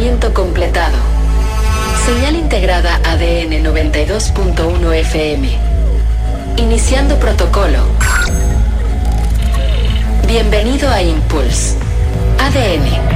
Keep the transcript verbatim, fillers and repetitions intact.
Procesamiento completado. Señal integrada A D N noventa y dos punto uno F M. Iniciando protocolo. Bienvenido a Impulse. A D N